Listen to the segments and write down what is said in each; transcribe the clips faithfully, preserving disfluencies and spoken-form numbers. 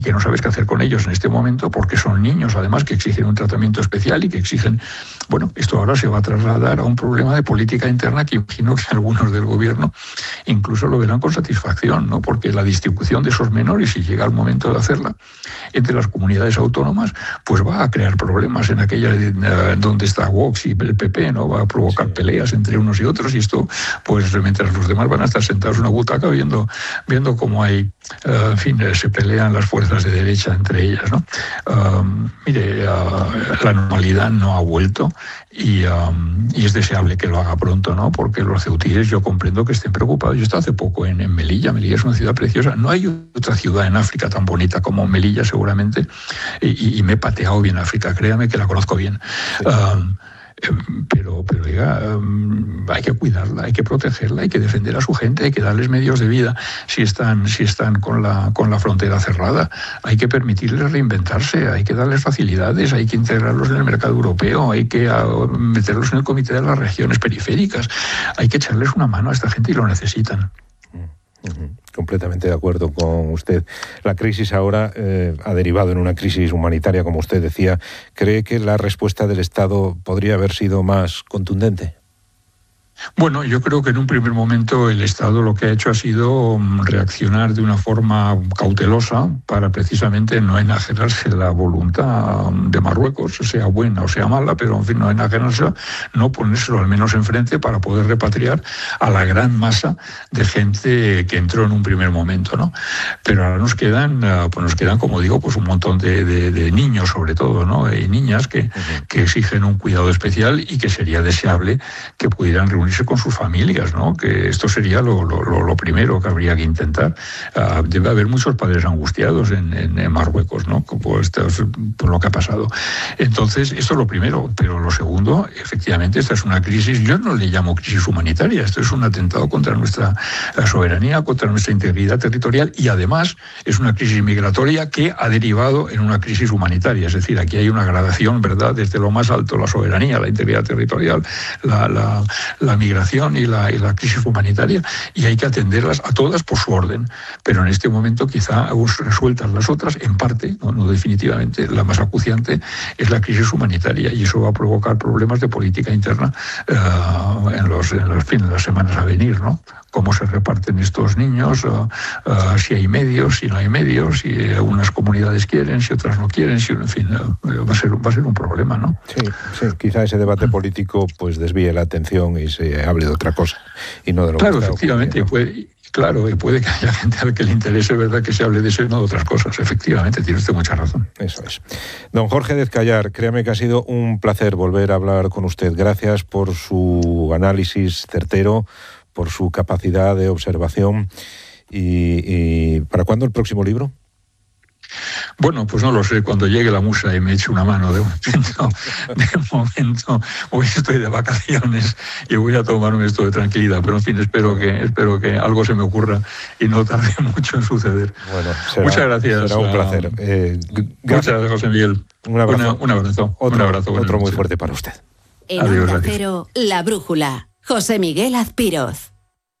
que no sabes qué hacer con ellos en este momento porque son niños, además, que exigen un tratamiento especial y que exigen... Bueno, esto ahora se va a trasladar a un problema de política interna que imagino que algunos del gobierno incluso lo verán con satisfacción, ¿no? Porque la distribución de esos menores, si llega el momento de hacerla, entre las comunidades autónomas, pues va a crear problemas en aquellas uh, donde está Vox y el P P, ¿no? Va a provocar sí. peleas entre unos y otros, y esto, pues mientras los demás van a estar sentados en una butaca viendo, viendo cómo hay, uh, en fin, se pelean las fuerzas de derecha entre ellas, ¿no? Um, mire, uh, la normalidad no ha vuelto y, um, y es deseable que lo haga pronto, ¿no? Porque los ceutíes yo comprendo que estén preocupados. Yo he estado hace poco en, en Melilla. Melilla es una ciudad preciosa. No hay otra ciudad en África tan bonita como Melilla, seguramente, y, y me he pateado bien África, créame que la conozco bien. Sí. Um, Pero, pero oiga, hay que cuidarla, hay que protegerla, hay que defender a su gente, hay que darles medios de vida si están, si están con la, con la frontera cerrada. Hay que permitirles reinventarse, hay que darles facilidades, hay que integrarlos en el mercado europeo, hay que meterlos en el comité de las regiones periféricas, hay que echarles una mano a esta gente y lo necesitan. Uh-huh. Completamente de acuerdo con usted. La crisis ahora eh, ha derivado en una crisis humanitaria, como usted decía. ¿Cree que la respuesta del Estado podría haber sido más contundente? Bueno, yo creo que en un primer momento el Estado lo que ha hecho ha sido reaccionar de una forma cautelosa para precisamente no enajenarse la voluntad de Marruecos, sea buena o sea mala, pero en fin, no enajenarse, no ponérselo al menos enfrente para poder repatriar a la gran masa de gente que entró en un primer momento, ¿no? Pero ahora nos quedan, pues nos quedan, como digo, pues un montón de, de, de niños, sobre todo, ¿no? Y niñas que, uh-huh. que exigen un cuidado especial y que sería deseable que pudieran reunirse con sus familias, ¿no? Que esto sería lo, lo, lo primero que habría que intentar. Uh, debe haber muchos padres angustiados en, en, en Marruecos, ¿no? Por, esto, por lo que ha pasado. Entonces, esto es lo primero. Pero lo segundo, efectivamente, esta es una crisis, yo no le llamo crisis humanitaria, esto es un atentado contra nuestra soberanía, contra nuestra integridad territorial, y además es una crisis migratoria que ha derivado en una crisis humanitaria. Es decir, aquí hay una gradación, ¿verdad?, desde lo más alto, la soberanía, la integridad territorial, la, la, la migración y la, y la crisis humanitaria, y hay que atenderlas a todas por su orden. Pero en este momento quizá resueltas las otras, en parte, no, no definitivamente, la más acuciante es la crisis humanitaria, y eso va a provocar problemas de política interna uh, en, los, en, los, en las semanas a venir, ¿no? Cómo se reparten estos niños, uh, uh, si hay medios, si no hay medios, si unas comunidades quieren, si otras no quieren, si, en fin, uh, va a ser, va a ser un problema, ¿no? Sí, sí, quizá ese debate político pues desvíe la atención y se hable de otra cosa y no de lo claro, que está efectivamente, puede, claro, y puede que haya gente al que le interese, ¿verdad?, que se hable de eso y no de otras cosas. Efectivamente, tiene usted mucha razón. Eso es. Don Jorge de Ezcayar, créame que ha sido un placer volver a hablar con usted. Gracias por su análisis certero, por su capacidad de observación. ¿Y, y para cuándo el próximo libro? Bueno, pues no lo sé, cuando llegue la musa y me eche una mano. De momento, de momento hoy estoy de vacaciones y voy a tomarme esto de tranquilidad, pero en fin, espero que espero que algo se me ocurra y no tarde mucho en suceder. Bueno, será, muchas gracias. Será un placer. Eh, muchas gracias, José Miguel. Un abrazo. Una, un abrazo. Otro, un abrazo, otro muy fuerte para usted. En Onda Cero, La Brújula. José Miguel Azpiroz.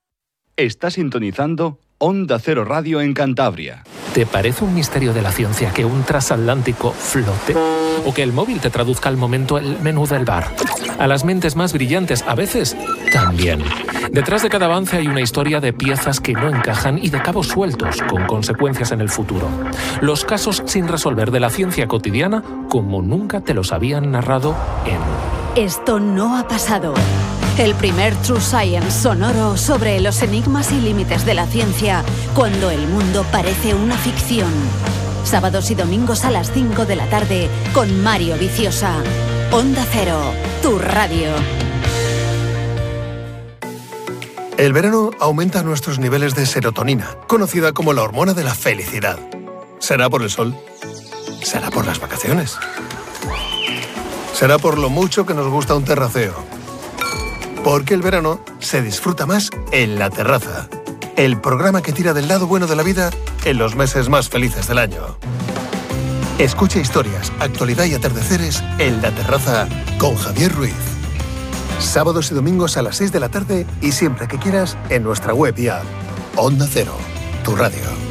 Está sintonizando Onda Cero Radio en Cantabria. ¿Te parece un misterio de la ciencia que un transatlántico flote? ¿O que el móvil te traduzca al momento el menú del bar? A las mentes más brillantes, a veces, también. Detrás de cada avance hay una historia de piezas que no encajan y de cabos sueltos, con consecuencias en el futuro. Los casos sin resolver de la ciencia cotidiana, como nunca te los habían narrado en... Esto no ha pasado. El primer True Science sonoro sobre los enigmas y límites de la ciencia cuando el mundo parece una ficción. Sábados y domingos a las cinco de la tarde con Mario Viciosa. Onda Cero, tu radio. El verano aumenta nuestros niveles de serotonina, conocida como la hormona de la felicidad. ¿Será por el sol? ¿Será por las vacaciones? ¿Será por lo mucho que nos gusta un terraceo? Porque el verano se disfruta más en La Terraza, el programa que tira del lado bueno de la vida en los meses más felices del año. Escucha historias, actualidad y atardeceres en La Terraza con Javier Ruiz. Sábados y domingos a las seis de la tarde y siempre que quieras en nuestra web y app. Onda Cero, tu radio.